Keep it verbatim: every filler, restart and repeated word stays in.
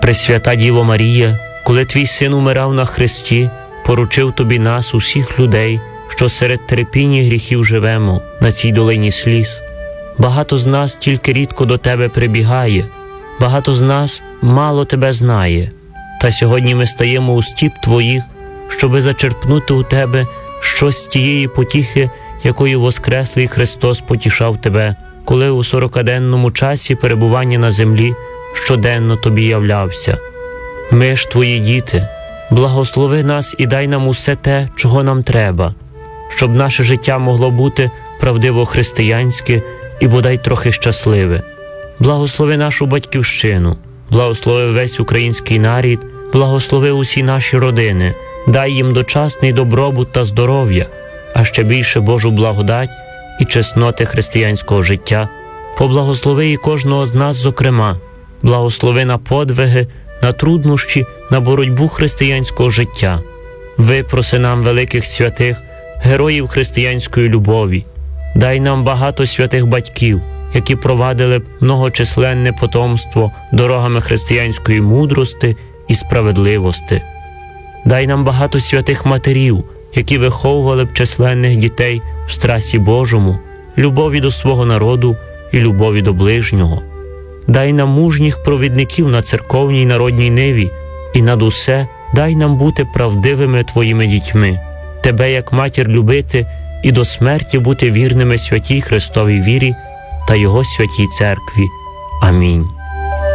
Пресвята Діво Марія, коли твій син умирав на хресті, поручив тобі нас, усіх людей, що серед терпіння гріхів живемо на цій долині сліз. Багато з нас тільки рідко до тебе прибігає, багато з нас мало тебе знає. Та сьогодні ми стаємо у стіп твоїх, щоби зачерпнути у тебе щось з тієї потіхи, якою воскреслий Христос потішав тебе, коли у сорокаденному часі перебування на землі щоденно тобі являвся. Ми ж твої діти, благослови нас і дай нам усе те, чого нам треба, щоб наше життя могло бути правдиво християнське і бодай трохи щасливе. Благослови нашу батьківщину, благослови весь український нарід, благослови усі наші родини, дай їм дочасний добробут та здоров'я, а ще більше Божу благодать і чесноти християнського життя. Поблагослови і кожного з нас зокрема, благослови на подвиги, на труднощі, на боротьбу християнського життя. Випроси нам великих святих, героїв християнської любові. Дай нам багато святих батьків, які провадили б многочисленне потомство дорогами християнської мудрости і справедливості. Дай нам багато святих матерів, які виховували б численних дітей в страсі Божому, любові до свого народу і любові до ближнього. Дай нам мужніх провідників на церковній народній ниві, і над усе дай нам бути правдивими твоїми дітьми, тебе як матір любити і до смерті бути вірними святій Христовій вірі та Його святій церкві. Амінь.